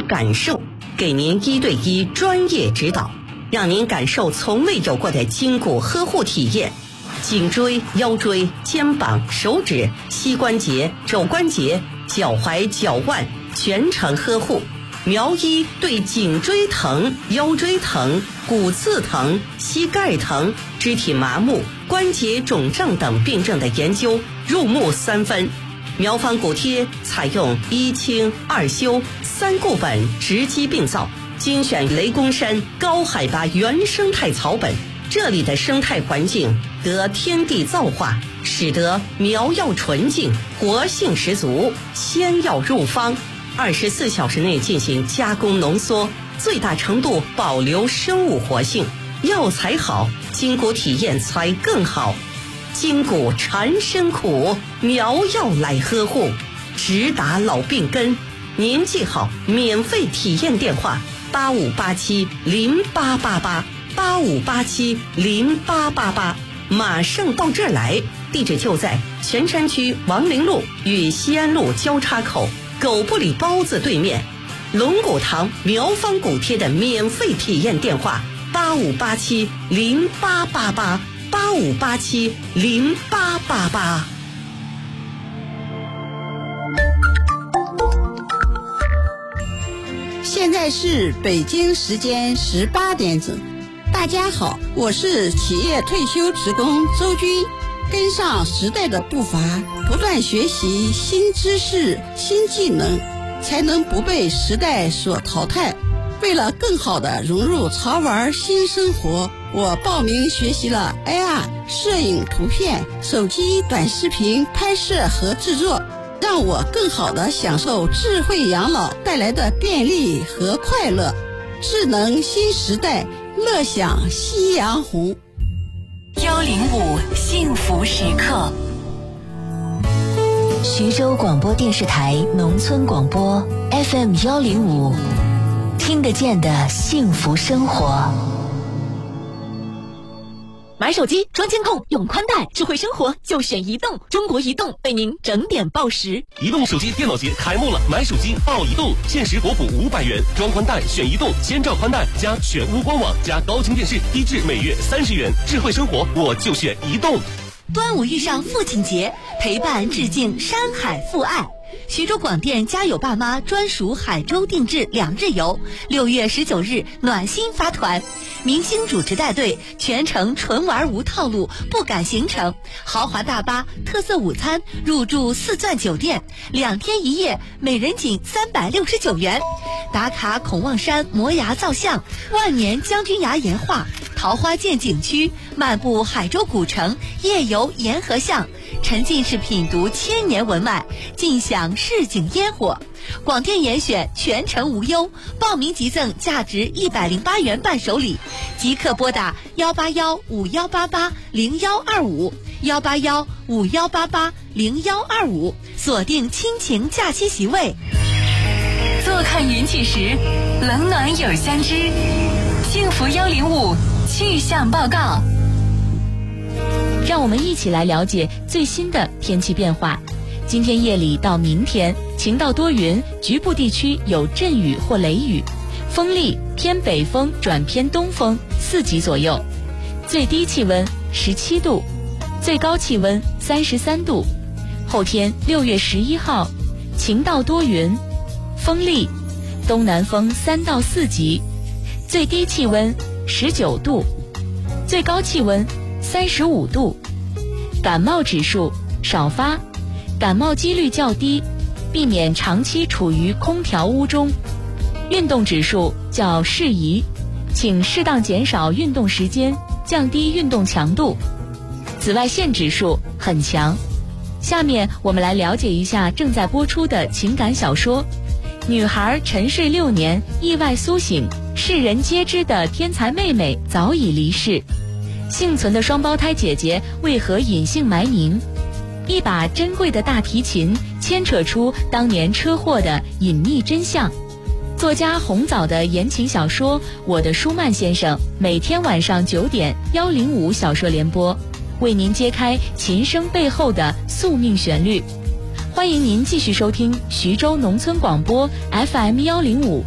感受，给您1对1专业指导，让您感受从未有过的筋骨呵护体验。颈椎、腰椎、肩膀、手指、膝关节、肘关节、脚踝、脚腕全程呵护。苗医对颈椎疼、腰椎疼、骨刺疼、膝盖疼、肢体麻木、关节肿胀等病症的研究入木3分。苗方骨贴采用1清2修3固本直击病灶，精选雷公山高海拔原生态草本，这里的生态环境得天地造化，使得苗药纯净，活性十足。鲜药入方，24小时内进行加工浓缩，最大程度保留生物活性。药材好，筋骨体验才更好。筋骨缠身苦，苗药来呵护，直达老病根。您记好免费体验电话85870888，85870888，马上到这儿来。地址就在泉山区王陵路与西安路交叉口狗不理包子对面。龙骨堂苗方骨贴的免费体验电话85870888，85870888。 现在是北京时间18点整。大家好，我是企业退休职工周军。跟上时代的步伐，不断学习新知识、新技能，才能不被时代所淘汰。为了更好地融入潮玩新生活，我报名学习了 AR 摄影、图片、手机短视频拍摄和制作，让我更好地享受智慧养老带来的便利和快乐。智能新时代，乐享夕阳红。 105幸福时刻，徐州广播电视台农村广播 FM 105，听得见的幸福生活。 买手机装监控用宽带，智慧生活就选移动。中国移动为您整点报时。 移动手机电脑节开幕了，买手机报移动，限时国补500元，装宽带选移动，千兆宽带加全屋官网加高清电视，低至每月30元。智慧生活我就选移动。 端午遇上父亲节，陪伴致敬山海父爱。徐州广电家有爸妈专属海州定制2日游，6月19日暖心发团，明星主持带队，全程纯玩无套路，不赶行程，豪华大巴、特色午餐，入住4钻酒店，2天1夜，每人仅369元。打卡孔望山摩崖造像，万年将军崖岩画，桃花涧景区，漫步海州古城，夜游沿河巷，沉浸式品读千年文脉，尽享市井烟火。广电严选全程无忧，报名即赠价值108元伴手礼，即刻拨打18151880125，18151880125，锁定亲情假期席位。 坐看云起时，冷暖有相知。幸福105气象报告， 让我们一起来了解最新的天气变化。今天夜里到明天晴到多云，局部地区有阵雨或雷雨，风力偏北风转偏东风4级左右，最低气温17度，最高气温33度。后天6月11号晴到多云，风力东南风3到4级，最低气温19度，最高气温35度。感冒指数少发，感冒几率较低，避免长期处于空调屋中。运动指数较适宜，请适当减少运动时间，降低运动强度。紫外线指数很强。下面我们来了解一下正在播出的情感小说《女孩沉睡6年意外苏醒，世人皆知的天才妹妹早已离世，幸存的双胞胎姐姐为何隐姓埋名？一把珍贵的大提琴牵扯出当年车祸的隐秘真相。作家红枣的言情小说《我的舒曼先生》，每天晚上9点105小说联播，为您揭开琴声背后的宿命旋律。欢迎您继续收听徐州农村广播 FM 105